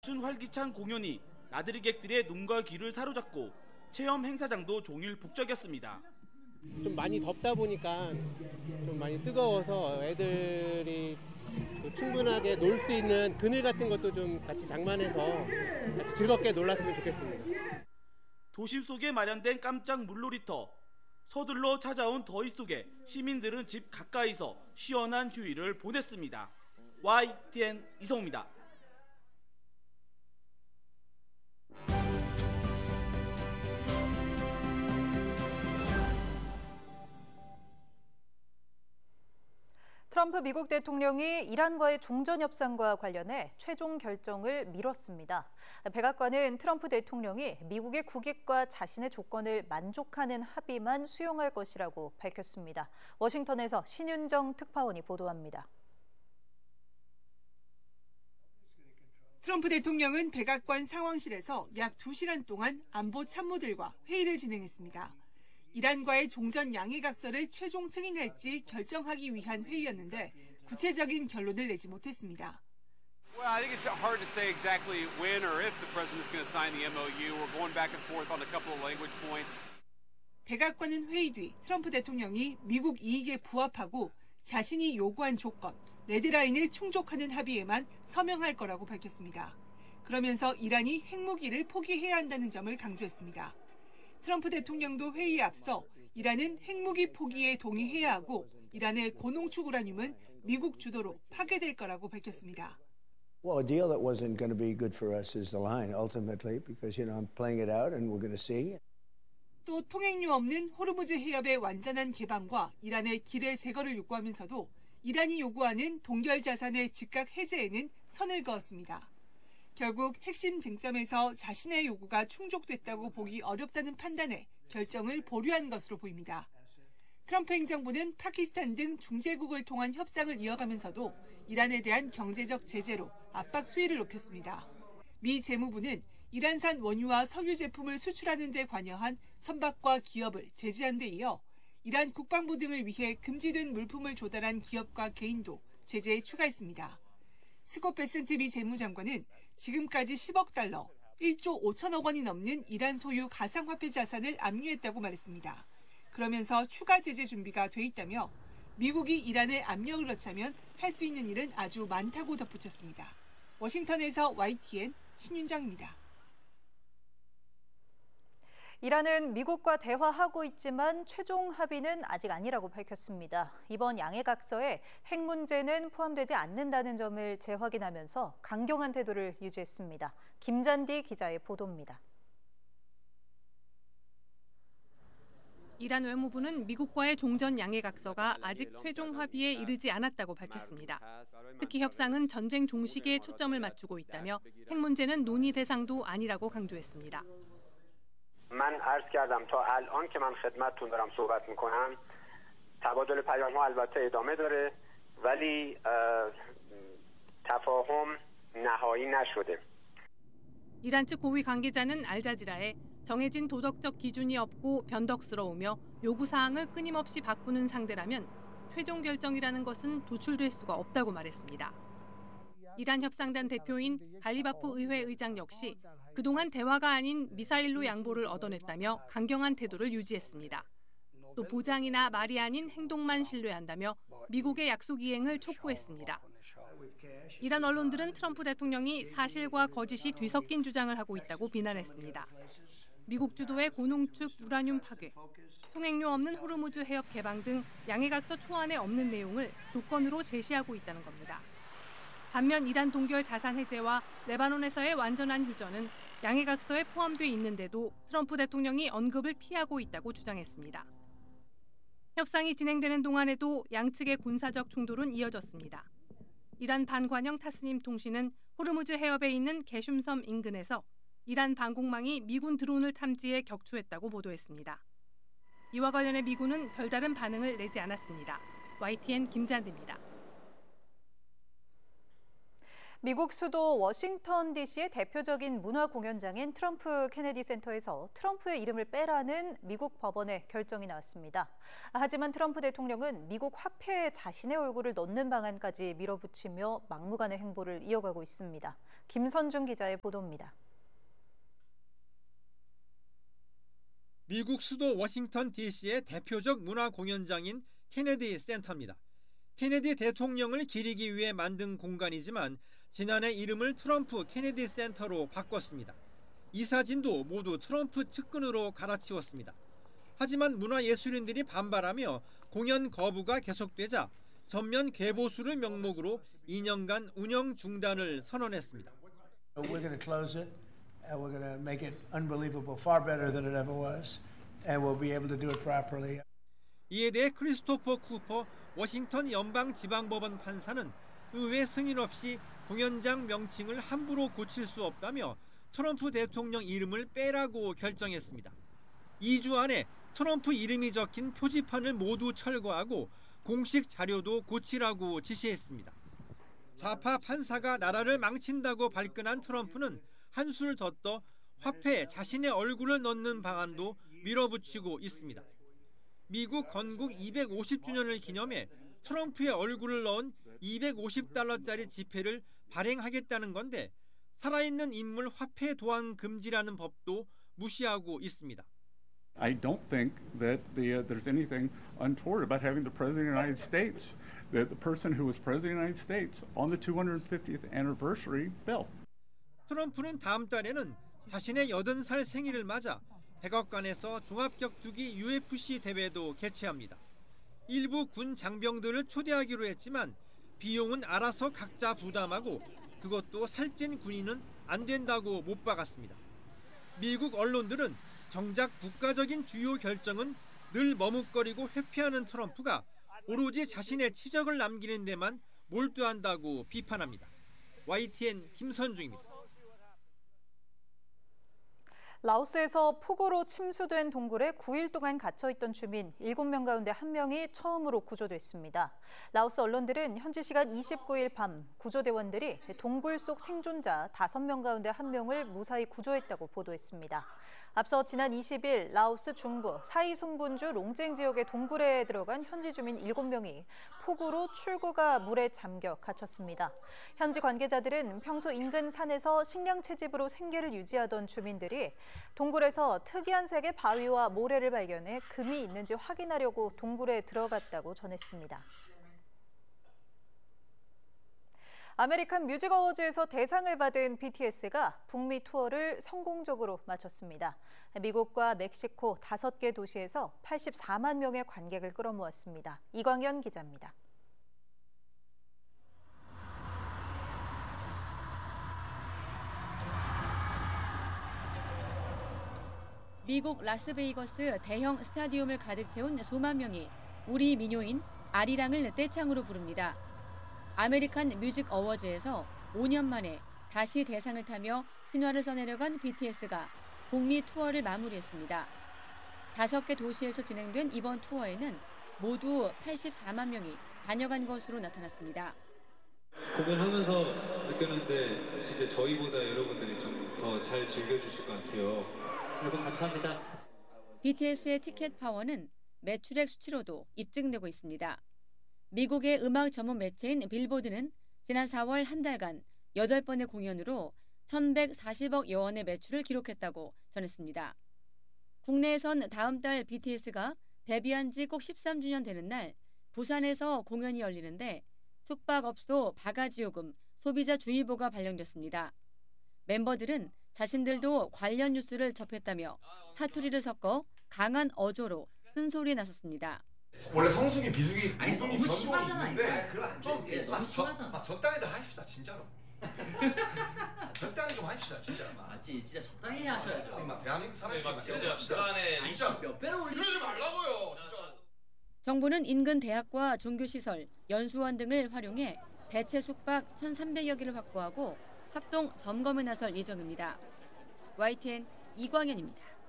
활기찬 공연이 나들이객들의 눈과 귀를 사로잡고 체험 행사장도 종일 북적였습니다. 좀 많이 덥다 보니까 좀 많이 뜨거워서 애들이 충분하게 놀 수 있는 그늘 같은 것도 좀 같이 장만해서 같이 즐겁게 놀았으면 좋겠습니다. 도심 속에 마련된 깜짝 물놀이터. 서둘러 찾아온 더위 속에 시민들은 집 가까이서 시원한 휴일을 보냈습니다. YTN 이성우입니다. 트럼프 미국 대통령이 이란과의 종전 협상과 관련해 최종 결정을 미뤘습니다. 백악관은 트럼프 대통령이 미국의 국익과 자신의 조건을 만족하는 합의만 수용할 것이라고 밝혔습니다. 워싱턴에서 신윤정 특파원이 보도합니다. 트럼프 대통령은 백악관 상황실에서 약 2시간 동안 안보 참모들과 회의를 진행했습니다. 이란과의 종전 양해각서를 최종 승인할지 결정하기 위한 회의였는데 구체적인 결론을 내지 못했습니다. Well, I think it's hard to say exactly when or if the president is going to sign the MOU. We're going back and forth on a couple of language points. 백악관은 회의 뒤 트럼프 대통령이 미국 이익에 부합하고 자신이 요구한 조건, 레드라인을 충족하는 합의에만 서명할 거라고 밝혔습니다. 그러면서 이란이 핵무기를 포기해야 한다는 점을 강조했습니다. 트럼프 대통령도 회의에 앞서 이란은 핵무기 포기에 동의해야 하고 이란의 고농축 우라늄은 미국 주도로 파괴될 거라고 밝혔습니다. Well, a deal that wasn't going to be good for us is the line ultimately because I'm playing it out and we're going to see. 또 통행료 없는 호르무즈 해협의 완전한 개방과 이란의 기뢰 제거를 요구하면서도 이란이 요구하는 동결 자산의 즉각 해제에는 선을 그었습니다. 결국 핵심 쟁점에서 자신의 요구가 충족됐다고 보기 어렵다는 판단에 결정을 보류한 것으로 보입니다. 트럼프 행정부는 파키스탄 등 중재국을 통한 협상을 이어가면서도 이란에 대한 경제적 제재로 압박 수위를 높였습니다. 미 재무부는 이란산 원유와 석유 제품을 수출하는 데 관여한 선박과 기업을 제재한 데 이어 이란 국방부 등을 위해 금지된 물품을 조달한 기업과 개인도 제재에 추가했습니다. 스콧 베센트 미 재무장관은 지금까지 10억 달러, 1조 5천억 원이 넘는 이란 소유 가상화폐 자산을 압류했다고 말했습니다. 그러면서 추가 제재 준비가 돼 있다며 미국이 이란에 압력을 넣자면 할 수 있는 일은 아주 많다고 덧붙였습니다. 워싱턴에서 YTN 신윤정입니다. 이란은 미국과 대화하고 있지만 최종 합의는 아직 아니라고 밝혔습니다. 이번 양해각서에 핵 문제는 포함되지 않는다는 점을 재확인하면서 강경한 태도를 유지했습니다. 김잔디 기자의 보도입니다. 이란 외무부는 미국과의 종전 양해각서가 아직 최종 합의에 이르지 않았다고 밝혔습니다. 특히 협상은 전쟁 종식에 초점을 맞추고 있다며 핵 문제는 논의 대상도 아니라고 강조했습니다. من عرض کردم تا الان که من خدمتتون دارم صحبت میکنم تبادل پیام‌ها البته ادامه داره ولی تفاهم نهایی نشده. 이란 측 고위 관계자는 알자지라에 정해진 도덕적 기준이 없고 변덕스러우며 요구사항을 끊임없이 바꾸는 상대라면 최종 결정이라는 것은 도출될 수가 없다고 말했습니다. 이란 협상단 대표인 갈리바프 의회 의장 역시 그동안 대화가 아닌 미사일로 양보를 얻어냈다며 강경한 태도를 유지했습니다. 또 보장이나 말이 아닌 행동만 신뢰한다며 미국의 약속 이행을 촉구했습니다. 이란 언론들은 트럼프 대통령이 사실과 거짓이 뒤섞인 주장을 하고 있다고 비난했습니다. 미국 주도의 고농축 우라늄 파괴, 통행료 없는 호르무즈 해협 개방 등 양해각서 초안에 없는 내용을 조건으로 제시하고 있다는 겁니다. 반면 이란 동결 자산 해제와 레바논에서의 완전한 휴전은 양해각서에 포함돼 있는데도 트럼프 대통령이 언급을 피하고 있다고 주장했습니다. 협상이 진행되는 동안에도 양측의 군사적 충돌은 이어졌습니다. 이란 반관영 타스님 통신은 호르무즈 해협에 있는 게슘섬 인근에서 이란 방공망이 미군 드론을 탐지해 격추했다고 보도했습니다. 이와 관련해 미군은 별다른 반응을 내지 않았습니다. YTN 김잔디입니다. 미국 수도 워싱턴 DC의 대표적인 문화 공연장인 트럼프 케네디 센터에서 트럼프의 이름을 빼라는 미국 법원의 결정이 나왔습니다. 하지만 트럼프 대통령은 미국 화폐에 자신의 얼굴을 넣는 방안까지 밀어붙이며 막무가내 행보를 이어가고 있습니다. 김선중 기자의 보도입니다. 미국 수도 워싱턴 DC의 대표적 문화 공연장인 케네디 센터입니다. 케네디 대통령을 기리기 위해 만든 공간이지만 지난해 이름을 트럼프 케네디 센터로 바꿨습니다. 이 사진도 모두 트럼프 측근으로 갈아치웠습니다. 하지만 문화예술인들이 반발하며 공연 거부가 계속되자 전면 개보수를 명목으로 2년간 운영 중단을 선언했습니다. We're going to close it, and we're going to make it unbelievable, far better than it ever was, and we'll be able to do it properly. 이에 대해 크리스토퍼 쿠퍼 워싱턴 연방지방법원 판사는 의회 승인 없이 공연장 명칭을 함부로 고칠 수 없다며 트럼프 대통령 이름을 빼라고 결정했습니다. 2주 안에 트럼프 이름이 적힌 표지판을 모두 철거하고 공식 자료도 고치라고 지시했습니다. 좌파 판사가 나라를 망친다고 발끈한 트럼프는 한술 더 떠 화폐에 자신의 얼굴을 넣는 방안도 밀어붙이고 있습니다. 미국 건국 250주년을 기념해 트럼프의 얼굴을 넣은 $250짜리 지폐를 발행하겠다는 건데 살아있는 인물 화폐 도안 금지라는 법도 무시하고 있습니다. I don't think that there's anything untoward about having the President of the United States, the person who was President of the United States on the 250th anniversary bill. 트럼프는 다음 달에는 자신의 80살 생일을 맞아 백악관에서 종합격투기 UFC 대회도 개최합니다. 일부 군 장병들을 초대하기로 했지만 비용은 알아서 각자 부담하고 그것도 살찐 군인은 안 된다고 못 박았습니다. 미국 언론들은 정작 국가적인 주요 결정은 늘 머뭇거리고 회피하는 트럼프가 오로지 자신의 치적을 남기는 데만 몰두한다고 비판합니다. YTN 김선중입니다. 라오스에서 폭우로 침수된 동굴에 9일 동안 갇혀있던 주민 7명 가운데 1명이 처음으로 구조됐습니다. 라오스 언론들은 현지 시간 29일 밤 구조대원들이 동굴 속 생존자 5명 가운데 1명을 무사히 구조했다고 보도했습니다. 앞서 지난 20일 라오스 중부 사이송분주 롱쟁 지역의 동굴에 들어간 현지 주민 7명이 폭우로 출구가 물에 잠겨 갇혔습니다. 현지 관계자들은 평소 인근 산에서 식량 채집으로 생계를 유지하던 주민들이 동굴에서 특이한 색의 바위와 모래를 발견해 금이 있는지 확인하려고 동굴에 들어갔다고 전했습니다. 아메리칸 뮤직 어워즈에서 대상을 받은 BTS가 북미 투어를 성공적으로 마쳤습니다. 미국과 멕시코 5개 도시에서 84만 명의 관객을 끌어모았습니다. 이광현 기자입니다. 미국 라스베이거스 대형 스타디움을 가득 채운 수만 명이 우리 민요인 아리랑을 떼창으로 부릅니다. 아메리칸 뮤직 어워즈에서 5년 만에 다시 대상을 타며 신화를 써내려간 BTS가 북미 투어를 마무리했습니다. 5개 도시에서 진행된 이번 투어에는 모두 84만 명이 다녀간 것으로 나타났습니다. 공연하면서 느꼈는데 진짜 저희보다 여러분들이 좀 더 잘 즐겨주실 것 같아요. 여러분 감사합니다. BTS의 티켓 파워는 매출액 수치로도 입증되고 있습니다. 미국의 음악 전문 매체인 빌보드는 지난 4월 한 달간 8번의 공연으로 1,140억 원의 매출을 기록했다고 전했습니다. 국내에선 다음 달 BTS가 데뷔한 지 꼭 13주년 되는 날 부산에서 공연이 열리는데 숙박업소 바가지요금 소비자 주의보가 발령됐습니다. 멤버들은 자신들도 관련 뉴스를 접했다며 사투리를 섞어 강한 어조로 쓴소리에 나섰습니다. 원래 성수기, 비수기 아니 너무 심하잖아. 그럼 안 되지. 너무 심하잖아. 적당히들 하십시다 진짜로. 적당히 좀 하십시다 진짜. 맞지, 진짜 적당히 하셔야죠. 대한민국 사람들이 진짜 북한에 몇 배를 올리지. 그러지 말라고요, 진짜. 정부는 인근 대학과 종교시설, 연수원 등을 활용해 대체 숙박 1,300여 개를 확보하고 합동 점검에 나설 예정입니다. YTN 이광현입니다.